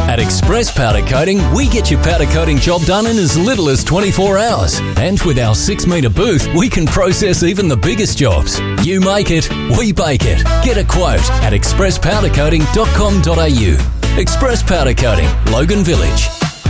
At Express Powder Coating, we get your powder coating job done in as little as 24 hours. And with our 6-metre booth, we can process even the biggest jobs. You make it, we bake it. Get a quote at expresspowdercoating.com.au. Express Powder Coating, Logan Village.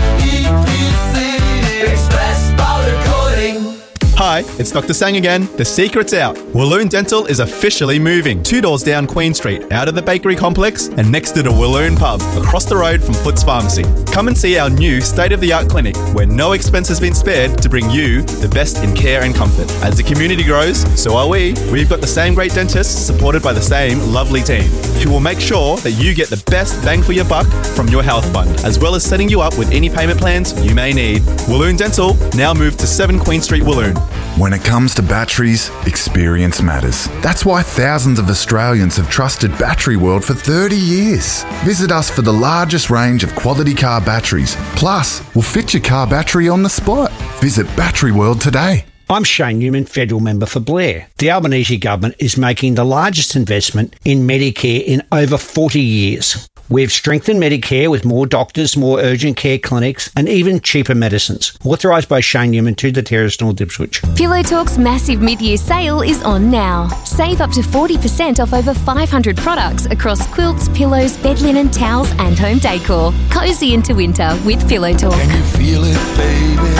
Express Powder Coating. Hi, it's Dr. Sang again. The secret's out. Walloon Dental is officially moving 2 doors down Queen Street, out of the bakery complex and next to the Walloon pub, across the road from Foots Pharmacy. Come and see our new state-of-the-art clinic where no expense has been spared to bring you the best in care and comfort. As the community grows, so are we. We've got the same great dentists supported by the same lovely team who will make sure that you get the best bang for your buck from your health fund, as well as setting you up with any payment plans you may need. Walloon Dental, now moved to 7 Queen Street, Walloon. When it comes to batteries, experience matters. That's why thousands of Australians have trusted Battery World for 30 years. Visit us for the largest range of quality car batteries. Plus, we'll fit your car battery on the spot. Visit Battery World today. I'm Shane Newman, Federal Member for Blair. The Albanese government is making the largest investment in Medicare in over 40 years. We've strengthened Medicare with more doctors, more urgent care clinics, and even cheaper medicines. Authorised by Shane Newman to the Terrace North Ipswich. Pillow Talk's massive mid-year sale is on now. Save up to 40% off over 500 products across quilts, pillows, bed linen, towels, and home decor. Cozy into winter with Pillow Talk. Can you feel it, baby?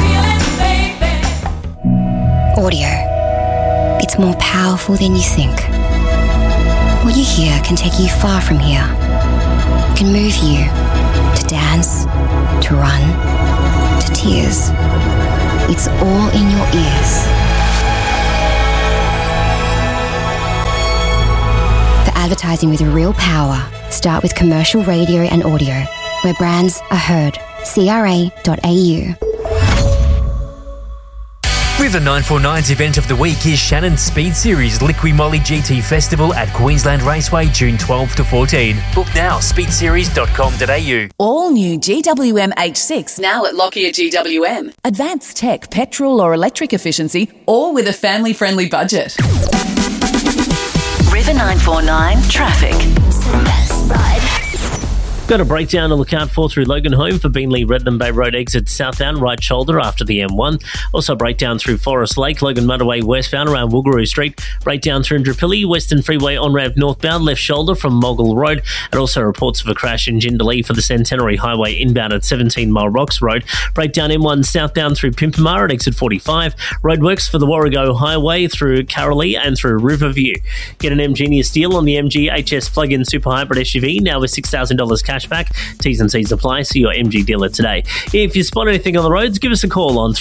Audio. It's more powerful than you think. What you hear can take you far from here. It can move you to dance, to run, to tears. It's all in your ears. For advertising with real power, start with commercial radio and audio, where brands are heard. CRA.au. River 949's event of the week is Shannon's Speed Series Liqui Moly GT Festival at Queensland Raceway, June 12 to 14. Book now, speedseries.com.au. All new GWM H6 now at Lockyer GWM. Advanced tech, petrol or electric efficiency, all with a family-friendly budget. River 949 traffic. Best ride. Got a breakdown to look out for through Logan Home for Beenleigh Redland Bay Road exit southbound, right shoulder after the M1. Also breakdown through Forest Lake, Logan Motorway westbound around Woogaroo Street. Breakdown through Indooroopilly, Western Freeway on-ramp northbound, left shoulder from Moggle Road. And also reports of a crash in Jindalee for the Centenary Highway inbound at 17 Mile Rocks Road. Breakdown M1 southbound through Pimpamar at exit 45. Roadworks for the Warrego Highway through Carolee and through Riverview. Get an MGenius deal on the MG HS plug-in super hybrid SUV now with $6,000 cash back. T's and C's apply. See your MG dealer today. If you spot anything on the roads, give us a call on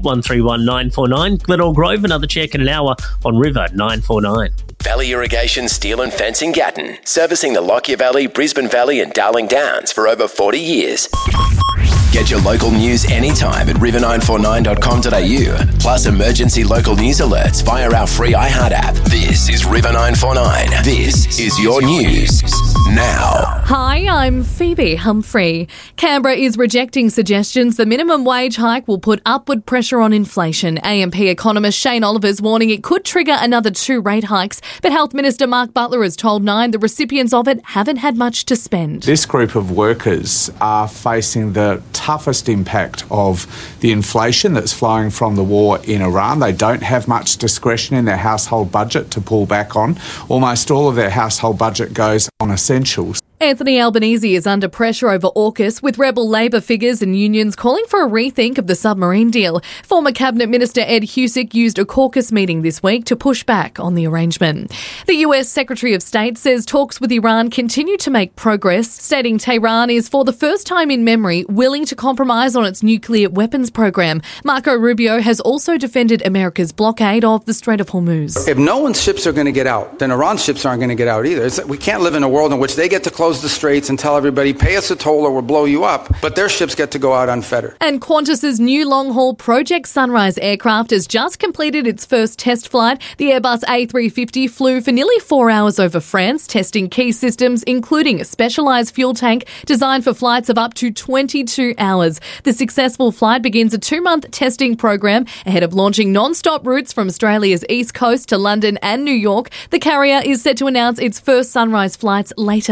38131949. Glenelg Grove, another check in an hour on River 949. Valley Irrigation Steel and Fencing Gatton, servicing the Lockyer Valley, Brisbane Valley and Darling Downs for over 40 years. Get your local news anytime at river949.com.au. Plus emergency local news alerts via our free iHeart app. This is River 949. This is your news now. Hi, I'm Phoebe Humphrey. Canberra is rejecting suggestions the minimum wage hike will put upward pressure on inflation. AMP economist Shane Oliver's warning it could trigger another 2 rate hikes, but Health Minister Mark Butler has told Nine the recipients of it haven't had much to spend. This group of workers are facing the toughest impact of the inflation that's flowing from the war in Iran. They don't have much discretion in their household budget to pull back on. Almost all of their household budget goes on essentials. Anthony Albanese is under pressure over AUKUS, with rebel Labor figures and unions calling for a rethink of the submarine deal. Former Cabinet Minister Ed Husic used a caucus meeting this week to push back on the arrangement. The US Secretary of State says talks with Iran continue to make progress, stating Tehran is for the first time in memory willing to compromise on its nuclear weapons program. Marco Rubio has also defended America's blockade of the Strait of Hormuz. If no one's ships are going to get out, then Iran's ships aren't going to get out either. We can't live in a world in which they get to close the straits and tell everybody, pay us a toll or we'll blow you up, but their ships get to go out unfettered. And Qantas's new long-haul Project Sunrise aircraft has just completed its first test flight. The Airbus A350 flew for nearly 4 hours over France, testing key systems, including a specialised fuel tank designed for flights of up to 22 hours. The successful flight begins a 2-month testing program ahead of launching non-stop routes from Australia's east coast to London and New York. The carrier is set to announce its first Sunrise flights later this month.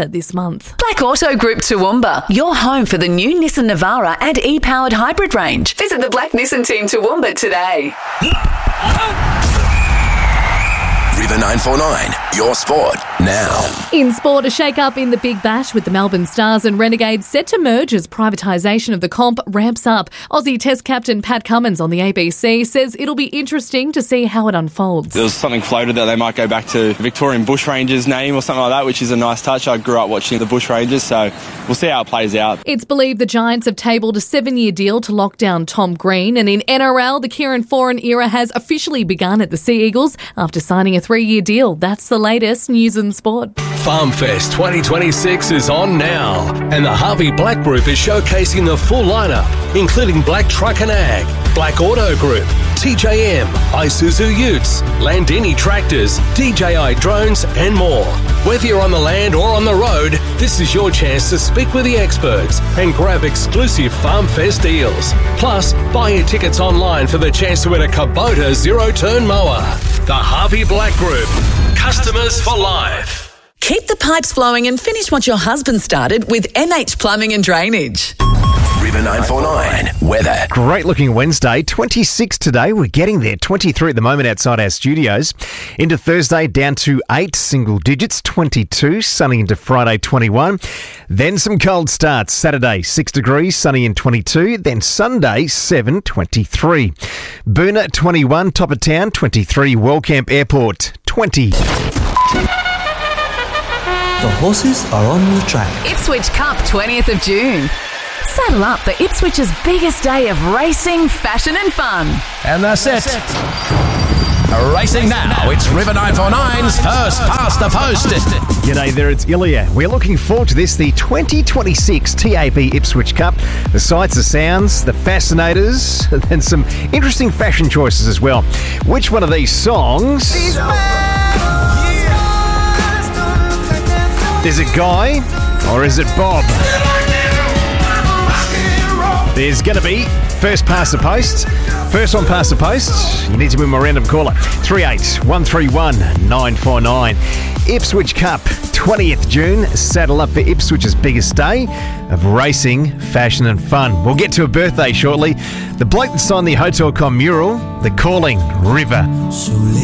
month. Black Auto Group Toowoomba, your home for the new Nissan Navara and e-powered hybrid range. Visit the Black Nissan team Toowoomba today. River 949, your sport now. In sport, a shake-up in the Big Bash with the Melbourne Stars and Renegades set to merge as privatisation of the comp ramps up. Aussie Test captain Pat Cummins on the ABC says it'll be interesting to see how it unfolds. There was something floated that they might go back to Victorian Bushrangers name or something like that, which is a nice touch. I grew up watching the Bushrangers, so we'll see how it plays out. It's believed the Giants have tabled a 7-year deal to lock down Tom Green, and in NRL, the Kieran Foran era has officially begun at the Sea Eagles after signing a 3-year deal. That's the latest news and sport. FarmFest 2026 is on now, and the Harvey Black Group is showcasing the full lineup, including Black Truck and Ag, Black Auto Group, TJM, Isuzu Utes, Landini Tractors, DJI Drones, and more. Whether you're on the land or on the road, this is your chance to speak with the experts and grab exclusive FarmFest deals. Plus, buy your tickets online for the chance to win a Kubota zero-turn mower. The Harvey Black Group. Customers for life. Keep the pipes flowing and finish what your husband started with MH Plumbing and Drainage. River 949, weather. Great looking Wednesday, 26 today. We're getting there. 23 at the moment outside our studios. Into Thursday, down to 8 single digits, 22. Sunny into Friday, 21. Then some cold starts. Saturday, 6 degrees, sunny and 22. Then Sunday, 7, 23. Boona, 21. Top of town, 23. Wellcamp Airport, 20. The horses are on the track. Ipswich Cup, 20th of June. Saddle up for Ipswich's biggest day of racing, fashion and fun. And that's it. Racing now, it's River 949's first past the post. G'day there, it's Ilya. We're looking forward to this, the 2026 TAB Ipswich Cup. The sights, the sounds, the fascinators, and some interesting fashion choices as well. Which one of these songs... Is it Guy or is it Bob? There's going to be first past the post. First one past the post. You need to win my random caller. 38131949. 949. Ipswich Cup, 20th June. Saddle up for Ipswich's biggest day of racing, fashion and fun. We'll get to a birthday shortly. The bloke that signed the Hotel.com mural, the Calling River.